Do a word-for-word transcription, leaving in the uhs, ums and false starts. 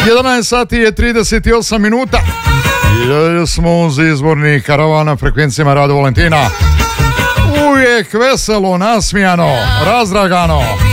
jedanaest sati je trideset osam minuta. I dalje smo uz izborni karavan na frekvencijama Radio Valentina. Uvijek veselo, nasmijano, razdragano.